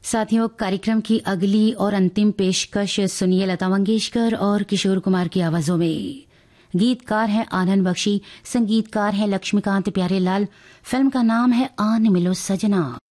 साथियों, कार्यक्रम की अगली और अंतिम पेशकश सुनिए लता मंगेशकर और किशोर कुमार की आवाजों में। गीतकार हैं आनंद बख्शी, संगीतकार हैं लक्ष्मीकांत प्यारेलाल। फिल्म का नाम है आन मिलो सजना।